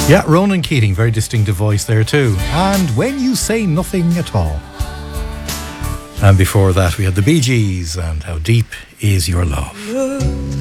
Yeah, Ronan Keating, very distinctive voice there too. And When You Say Nothing at All. And before that we had the Bee Gees and How Deep Is Your Love.